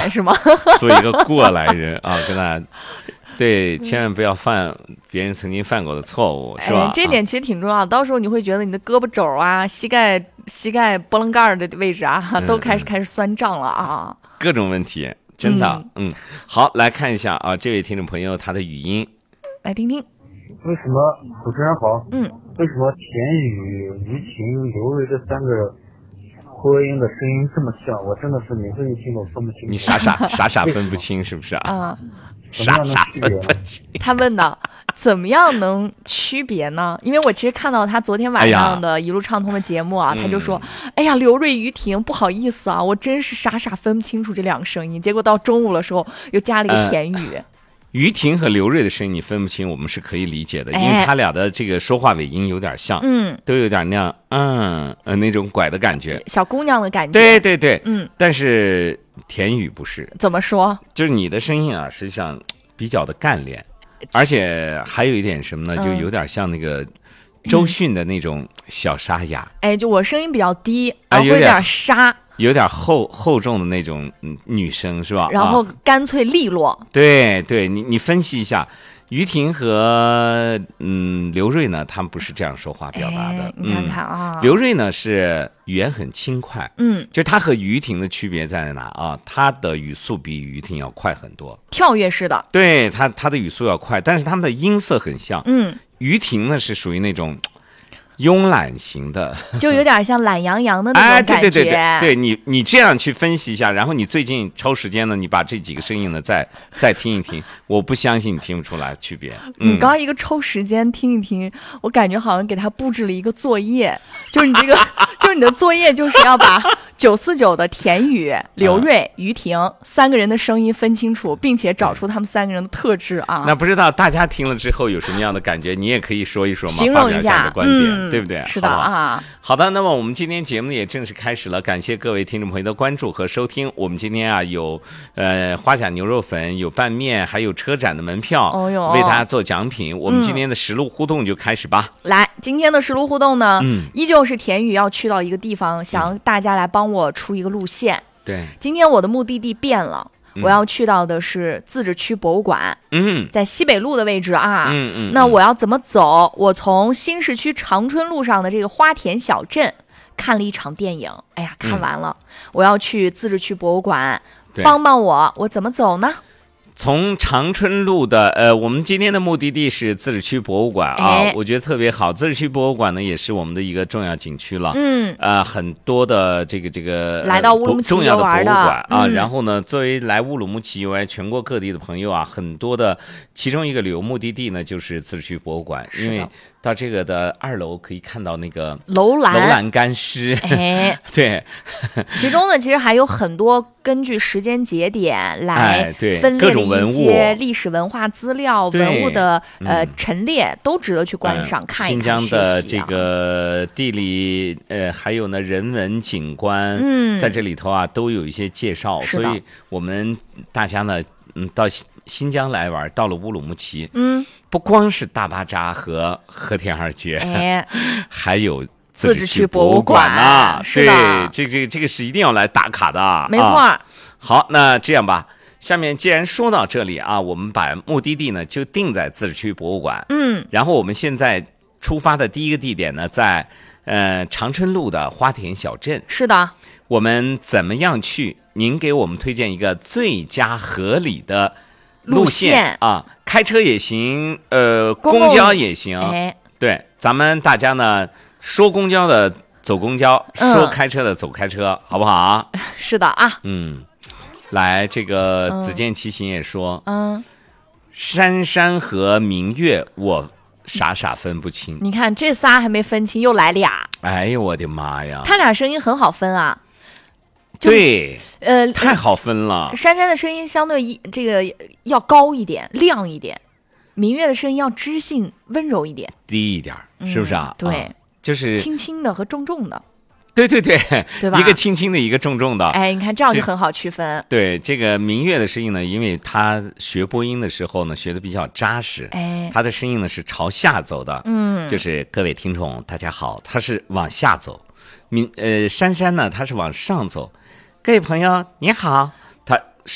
感是吗？ 做一个过来人啊，跟他。对，千万不要犯别人曾经犯过的错误，是吧？ 这点其实挺重要的。到时候你会觉得你的胳膊肘啊、膝盖波棱盖的位置啊，都开始酸胀了啊。 各种问题，真的，好，来看一下啊，这位听众朋友他的语音， 来听听。 为什么主持人好？为什么田雨、于晴、刘瑞这三个播音的声音这么像？我真的是每次一听都分不清。 你傻分不清是不是啊？傻分不清。 他问的怎么样能区别呢？因为我其实看到他昨天晚上的一路畅通的节目啊，他就说：“哎呀，刘瑞、于婷，不好意思啊，我真是傻分不清楚这两个声音。”结果到中午的时候又加了一个田雨。 于婷和刘瑞的声音你分不清，我们是可以理解的，因为他俩的这个说话尾音有点像，都有点那样，那种拐的感觉， 小姑娘的感觉。 对，但是田雨不是。 怎么说？ 就是你的声音啊，实际上比较的干练，而且还有一点什么呢？就有点像那个周迅的那种小沙哑。 就我声音比较低，然后会有点沙。 有点厚重的那种女生是吧？ 然后干脆利落。 对，你分析一下，于婷和刘瑞呢，他们不是这样说话表达的。 你看看啊， 刘瑞呢是语言很轻快，就他和于婷的区别在哪啊？他的语速比于婷要快很多， 跳跃式的。 对，他的语速要快，但是他们的音色很像。于婷呢是属于那种慵懒型的， 就有点像懒洋洋的那种感觉。 对，你这样去分析一下，然后你最近抽时间呢，你把这几个声音呢再听一听，我不相信你听不出来区别。 你刚一个抽时间听一听，我感觉好像给他布置了一个作业，就是你这个，就是你的作业就是要把949的田雨、刘瑞、于婷三个人的声音分清楚，并且找出他们三个人的特质啊。 那不知道大家听了之后有什么样的感觉？你也可以说一说嘛， 形容一下发表一下你的观点，对不对？ 是的啊。 好的，那么我们今天节目也正式开始了，感谢各位听众朋友的关注和收听。我们今天啊有花甲牛肉粉，有拌面，还有车展的门票，为大家做奖品。我们今天的实录互动就开始吧。 来，今天的实录互动呢，依旧是田雨要去到一个地方，想大家来帮我出一个路线。 对， 今天我的目的地变了。我要去到的是自治区博物馆，在西北路的位置啊。那我要怎么走？我从新市区长春路上的这个花田小镇看了一场电影，哎呀，看完了，我要去自治区博物馆，帮帮我怎么走呢？ 从长春路的我们今天的目的地是自治区博物馆啊，我觉得特别好。自治区博物馆呢，也是我们的一个重要景区了。很多的这个来到乌鲁木齐重要的博物馆啊， 然后呢，作为来乌鲁木齐以外全国各地的朋友啊，很多的其中一个旅游目的地呢，就是自治区博物馆，因为到这个的2楼可以看到那个楼兰干尸，对， 其中呢，其实还有很多根据时间节点来分列的一些历史文化资料、文物的陈列，都值得去观赏看一看。 新疆的这个地理还有呢人文景观，在这里头啊都有一些介绍，所以我们大家呢，到新疆来玩，到了乌鲁木齐，不光是大巴扎和和田二绝，还有自治区博物馆啊，对，这个是一定要来打卡的， 没错。 好，那这样吧，下面既然说到这里啊，我们把目的地呢就定在自治区博物馆，然后我们现在出发的第一个地点呢，在长春路的花田小镇。 是的， 我们怎么样去？您给我们推荐一个最佳合理的路线啊，开车也行，公交也行。对，咱们大家呢说公交的走公交，说开车的走开车，好不好？ 是的啊。 来，这个子健骑行也说，珊珊和明月，我傻分不清。 你看这仨还没分清，又来俩。 哎呦我的妈呀！ 他俩声音很好分啊。 对，太好分了。 珊珊的声音相对这个要高一点，亮一点；明月的声音要知性温柔一点， 低一点，是不是啊？ 对， 就是轻轻的和重重的。 对吧？ 一个轻轻的，一个重重的。 哎，你看这样就很好区分。 对，这个明月的声音呢，因为他学播音的时候呢，学的比较扎实，他的声音呢是朝下走的。就是各位听众大家好，他是往下走。珊珊呢，他是往上走。各位朋友你好，